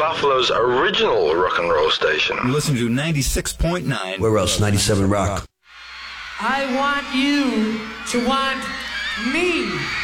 Buffalo's original rock and roll station. You listen to 96.9. Where else? 97 Rock. I want you to want me.